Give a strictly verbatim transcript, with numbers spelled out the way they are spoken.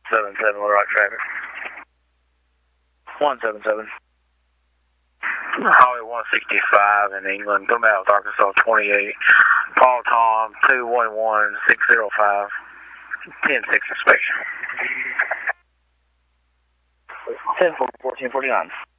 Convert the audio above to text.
seven seven, Little Rock traffic. one seven seven. Highway one sixty-five in England, come out with Arkansas twenty-eight. Paul Tom two one one six zero five. ten six inspection. ten four fourteen forty-nine.